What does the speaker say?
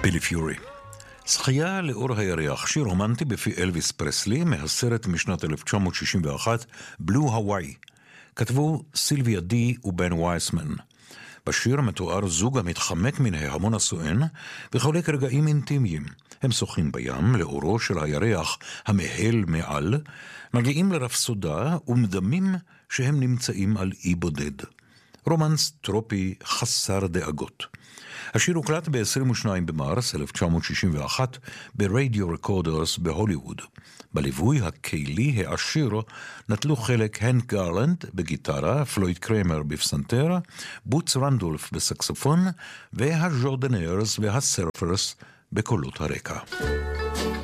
בילי פיורי. שחייה לאור הירח, שיר רומנטי בפי אלוויס פרסלי מהסרט משנת 1961, בלו הוואי. כתבו סילביה די ובן וייסמן. בשיר מתואר זוג המתחמק מן ההמון הסואן וחולק רגעים אינטימיים. הם שוחים בים לאורו של הירח המהל מעל, מגיעים לרפסודה ומדמים שהם נמצאים על אי בודד. רומנס טרופי חסר דאגות. השיר הוקלט ב-22 במרס 1961 ברדיו רקורדרס בהוליווד. בליווי הקהילי העשיר נטלו חלק הנק גרלנד בגיטרה, פלויד קרמר בפסנתר, בוץ רנדולף בסקסופון והג'ורדנרס והסרפרס בקולות הרקע.